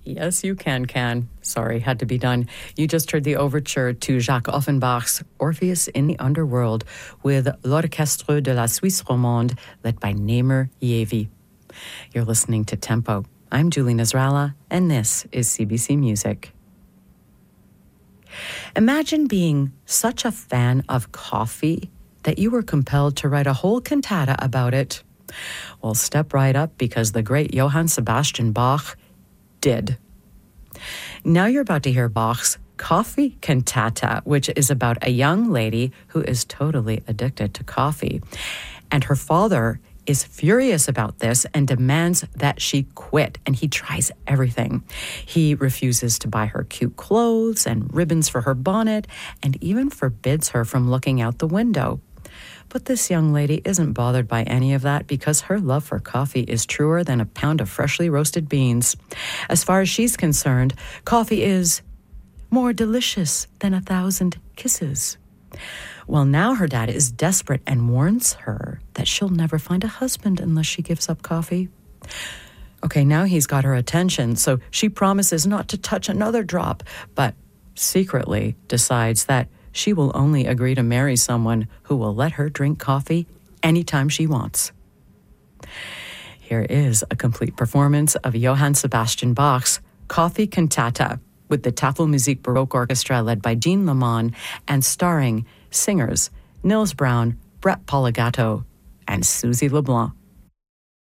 Yes, you can. Sorry, had to be done. You just heard the overture to Jacques Offenbach's Orpheus in the Underworld with L'Orchestre de la Suisse Romande, led by Namer Yevi. You're listening to Tempo. I'm Julie Nasrallah, and this is CBC Music. Imagine being such a fan of coffee that you were compelled to write a whole cantata about it. Well, step right up, because the great Johann Sebastian Bach did. Now you're about to hear Bach's Coffee Cantata, which is about a young lady who is totally addicted to coffee. And her father is furious about this and demands that she quit, and he tries everything. He refuses to buy her cute clothes and ribbons for her bonnet, and even forbids her from looking out the window. But this young lady isn't bothered by any of that, because her love for coffee is truer than a pound of freshly roasted beans. As far as she's concerned, coffee is more delicious than 1,000 kisses. Well, now her dad is desperate and warns her that she'll never find a husband unless she gives up coffee. Okay, now he's got her attention, so she promises not to touch another drop, but secretly decides that she will only agree to marry someone who will let her drink coffee anytime she wants. Here is a complete performance of Johann Sebastian Bach's Coffee Cantata with the Tafelmusik Baroque Orchestra led by Jean Lamont and starring singers Nils Brown, Brett Poligato, and Susie LeBlanc.